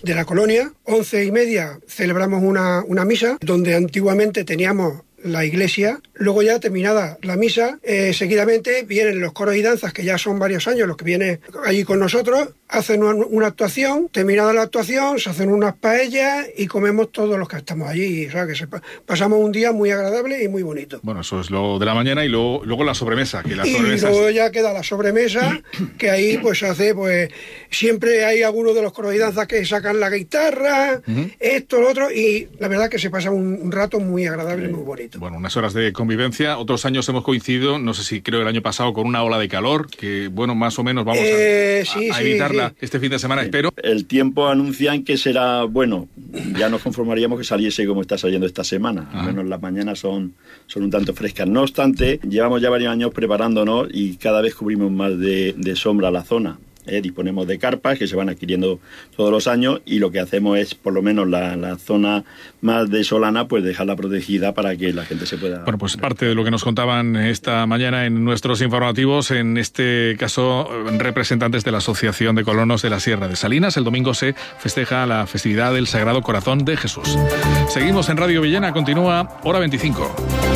de la colonia. 11:30 celebramos una misa, donde antiguamente teníamos la iglesia. Luego, ya terminada la misa, seguidamente vienen los coros y danzas, que ya son varios años los que vienen allí con nosotros, hacen una actuación. Terminada la actuación, se hacen unas paellas y comemos todos los que estamos allí. O sea, que pasamos un día muy agradable y muy bonito. Bueno, eso es lo de la mañana, y luego la sobremesa. Que y luego ya queda la sobremesa, que ahí pues se hace, pues siempre hay algunos de los coros y danzas que sacan la guitarra, esto, lo otro, y la verdad que se pasa un rato muy agradable y muy bonito. Bueno, unas horas de convivencia. Otros años hemos coincidido, no sé si creo el año pasado, con una ola de calor, que bueno, más o menos vamos a evitarla este fin de semana, espero. El tiempo anuncian que será, bueno, ya nos conformaríamos que saliese como está saliendo esta semana. Al menos las mañanas son un tanto frescas. No obstante, llevamos ya varios años preparándonos y cada vez cubrimos más de sombra la zona. Disponemos de carpas que se van adquiriendo todos los años, y lo que hacemos es, por lo menos la zona más desolana, pues dejarla protegida para que la gente se pueda... Bueno, pues parte de lo que nos contaban esta mañana en nuestros informativos, en este caso representantes de la Asociación de Colonos de la Sierra de Salinas. El domingo se festeja la festividad del Sagrado Corazón de Jesús. Seguimos en Radio Villena, continúa Hora 25.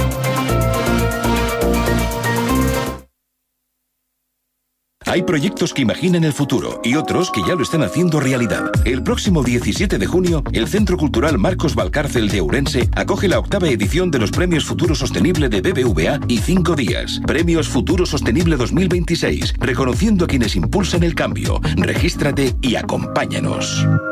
Hay proyectos que imaginan el futuro y otros que ya lo están haciendo realidad. El próximo 17 de junio, el Centro Cultural Marcos Valcárcel de Ourense acoge la 8ª edición de los Premios Futuro Sostenible de BBVA y 5 días. Premios Futuro Sostenible 2026, reconociendo a quienes impulsan el cambio. Regístrate y acompáñanos.